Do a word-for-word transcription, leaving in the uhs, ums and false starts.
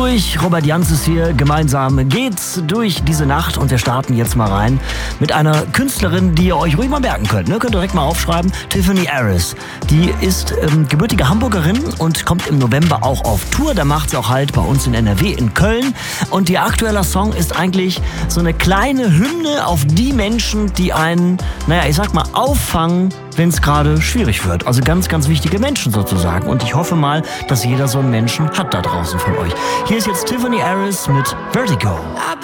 durch. Robert Jans ist hier. Gemeinsam geht's durch diese Nacht und wir starten jetzt mal rein mit einer Künstlerin, die ihr euch ruhig mal merken könnt. Ne? Könnt ihr direkt mal aufschreiben. Tiffany Aris. Die ist ähm, gebürtige Hamburgerin und kommt im November auch auf Tour. Da macht sie auch halt bei uns in N R W in Köln. Und ihr aktueller Song ist eigentlich so eine kleine Hymne auf die Menschen, die einen, naja, ich sag mal, auffangen, wenn es gerade schwierig wird. Also ganz, ganz wichtige Menschen sozusagen. Und ich hoffe mal, dass jeder so einen Menschen hat da draußen von euch. Hier ist jetzt Tiffany Aris mit Vertigo.